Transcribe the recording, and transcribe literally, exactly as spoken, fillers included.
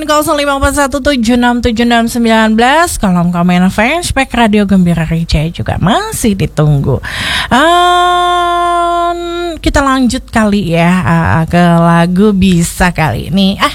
nol lima empat satu tujuh enam tujuh enam satu sembilan kolom komen fanspage Radio Gembira Rica juga masih ditunggu. Um, kita lanjut kali ya uh, ke lagu bisa kali ini. Ah